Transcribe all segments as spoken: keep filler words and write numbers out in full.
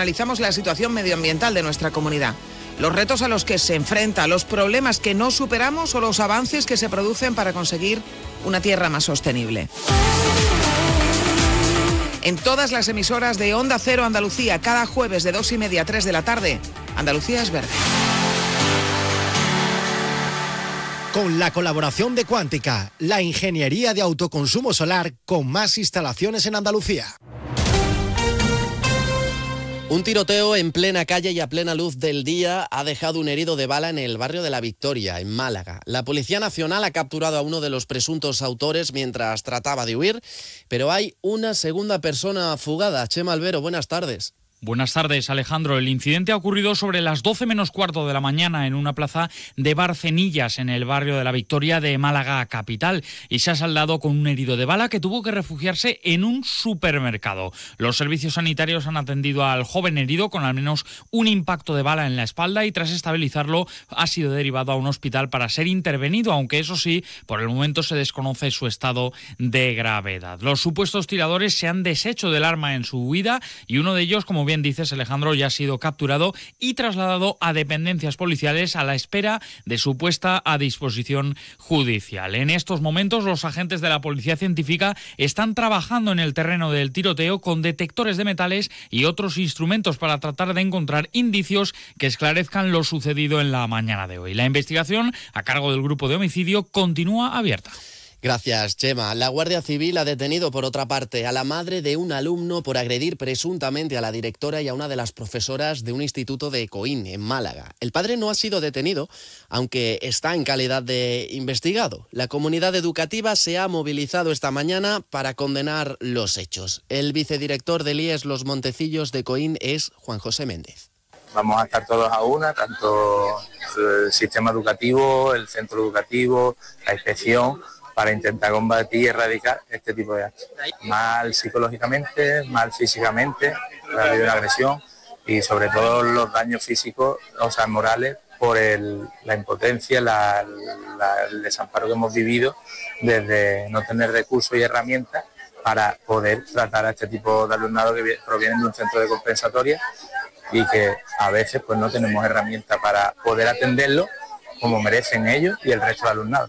analizamos la situación medioambiental de nuestra comunidad, los retos a los que se enfrenta, los problemas que no superamos o los avances que se producen para conseguir una tierra más sostenible. En todas las emisoras de Onda Cero Andalucía, cada jueves de dos y media a tres de la tarde, Andalucía es verde. Con la colaboración de Cuántica, la ingeniería de autoconsumo solar con más instalaciones en Andalucía. Un tiroteo en plena calle y a plena luz del día ha dejado un herido de bala en el barrio de La Victoria, en Málaga. La Policía Nacional ha capturado a uno de los presuntos autores mientras trataba de huir, pero hay una segunda persona fugada. Chema Albero, buenas tardes. Buenas tardes, Alejandro. El incidente ha ocurrido sobre las doce menos cuarto de la mañana en una plaza de Barcenillas, en el barrio de La Victoria de Málaga capital, y se ha saldado con un herido de bala que tuvo que refugiarse en un supermercado. Los servicios sanitarios han atendido al joven herido con al menos un impacto de bala en la espalda y tras estabilizarlo ha sido derivado a un hospital para ser intervenido, aunque eso sí, por el momento se desconoce su estado de gravedad. Los supuestos tiradores se han deshecho del arma en su huida y uno de ellos, como bien dices, Alejandro, ya ha sido capturado y trasladado a dependencias policiales a la espera de su puesta a disposición judicial. En estos momentos, los agentes de la Policía Científica están trabajando en el terreno del tiroteo con detectores de metales y otros instrumentos para tratar de encontrar indicios que esclarezcan lo sucedido en la mañana de hoy. La investigación, a cargo del grupo de homicidio, continúa abierta. Gracias, Chema. La Guardia Civil ha detenido, por otra parte, a la madre de un alumno por agredir presuntamente a la directora y a una de las profesoras de un instituto de Coín, en Málaga. El padre no ha sido detenido, aunque está en calidad de investigado. La comunidad educativa se ha movilizado esta mañana para condenar los hechos. El vicedirector del I E S Los Montecillos de Coín es Juan José Méndez. Vamos a estar todos a una, tanto el sistema educativo, el centro educativo, la inspección, para intentar combatir y erradicar este tipo de actos. Mal psicológicamente, mal físicamente, ha habido una agresión y sobre todo los daños físicos, o sea, morales, por el, la impotencia, la, la, el desamparo que hemos vivido desde no tener recursos y herramientas para poder tratar a este tipo de alumnado que provienen de un centro de compensatoria y que a veces pues no tenemos herramientas para poder atenderlo como merecen ellos y el resto de alumnado.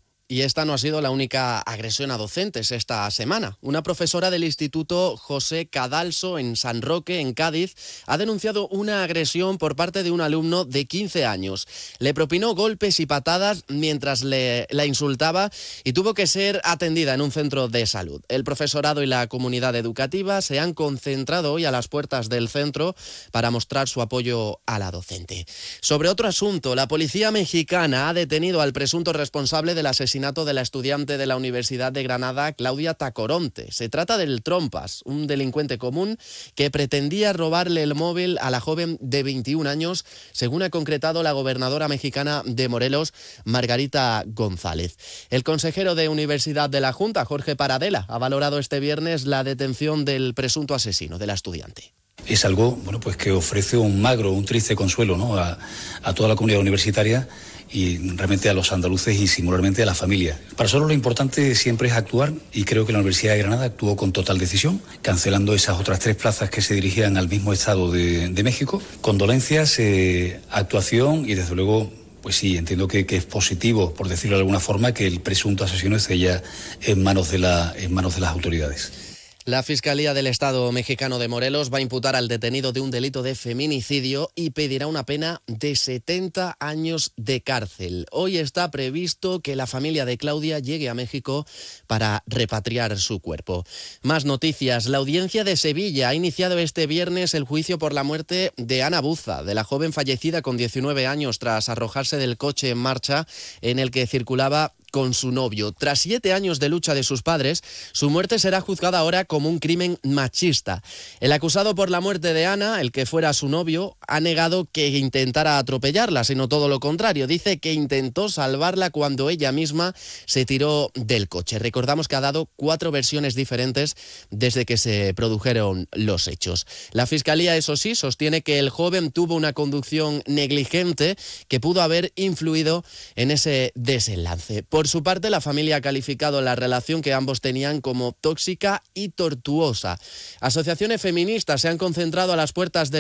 Y esta no ha sido la única agresión a docentes esta semana. Una profesora del Instituto José Cadalso en San Roque, en Cádiz, ha denunciado una agresión por parte de un alumno de quince años. Le propinó golpes y patadas mientras le, la insultaba y tuvo que ser atendida en un centro de salud. El profesorado y la comunidad educativa se han concentrado hoy a las puertas del centro para mostrar su apoyo a la docente. Sobre otro asunto, la policía mexicana ha detenido al presunto responsable del asesinato de la estudiante de la Universidad de Granada, Claudia Tacoronte. Se trata del Trompas, un delincuente común que pretendía robarle el móvil a la joven de veintiún años, según ha concretado la gobernadora mexicana de Morelos, Margarita González. El consejero de Universidad de la Junta, Jorge Paradela, ha valorado este viernes la detención del presunto asesino de la estudiante. Es algo, bueno, pues que ofrece un magro, un triste consuelo, ¿no?, a, a toda la comunidad universitaria y realmente a los andaluces y singularmente a la familia. Para nosotros lo importante siempre es actuar y creo que la Universidad de Granada actuó con total decisión, cancelando esas otras tres plazas que se dirigían al mismo estado de, de México. Condolencias, eh, actuación y desde luego, pues sí, entiendo que, que es positivo, por decirlo de alguna forma, que el presunto asesino esté ya en manos de, la, en manos de las autoridades. La Fiscalía del Estado mexicano de Morelos va a imputar al detenido de un delito de feminicidio y pedirá una pena de setenta años de cárcel. Hoy está previsto que la familia de Claudia llegue a México para repatriar su cuerpo. Más noticias. La Audiencia de Sevilla ha iniciado este viernes el juicio por la muerte de Ana Buza, de la joven fallecida con diecinueve años tras arrojarse del coche en marcha en el que circulaba con su novio. Tras siete años de lucha de sus padres, su muerte será juzgada ahora como un crimen machista. El acusado por la muerte de Ana, el que fuera su novio, ha negado que intentara atropellarla, sino todo lo contrario. Dice que intentó salvarla cuando ella misma se tiró del coche. Recordamos que ha dado cuatro versiones diferentes desde que se produjeron los hechos. La Fiscalía, eso sí, sostiene que el joven tuvo una conducción negligente que pudo haber influido en ese desenlace. Por su parte, la familia ha calificado la relación que ambos tenían como tóxica y tortuosa. Asociaciones feministas se han concentrado a las puertas de